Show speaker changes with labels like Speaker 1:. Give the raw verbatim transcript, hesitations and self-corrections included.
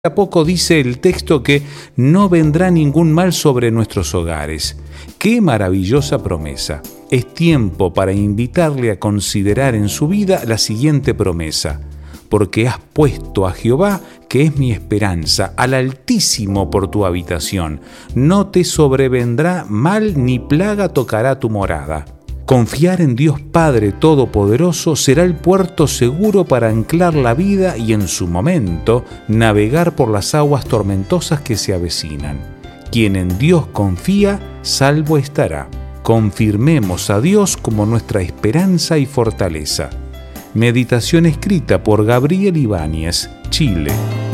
Speaker 1: A poco dice el texto que no vendrá ningún mal sobre nuestros hogares. ¡Qué maravillosa promesa! Es tiempo para invitarle a considerar en su vida la siguiente promesa. Porque has puesto a Jehová, que es mi esperanza, al Altísimo por tu habitación. No te sobrevendrá mal ni plaga tocará tu morada. Confiar en Dios Padre Todopoderoso será el puerto seguro para anclar la vida y en su momento navegar por las aguas tormentosas que se avecinan. Quien en Dios confía, salvo estará. Confirmemos a Dios como nuestra esperanza y fortaleza. Meditación escrita por Gabriel Ibáñez, Chile.